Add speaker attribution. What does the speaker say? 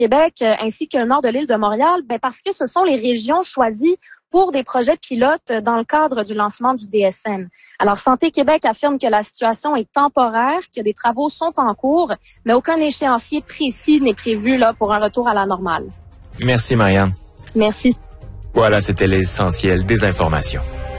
Speaker 1: Québec ainsi que le nord de l'île de Montréal? Parce que ce sont les régions choisies pour des projets pilotes dans le cadre du lancement du DSN. Alors, Santé Québec affirme que la situation est temporaire, que des travaux sont en cours, mais aucun échéancier précis n'est prévu là pour un retour à la normale.
Speaker 2: Merci, Marianne.
Speaker 1: Merci.
Speaker 2: Voilà, c'était l'essentiel des informations.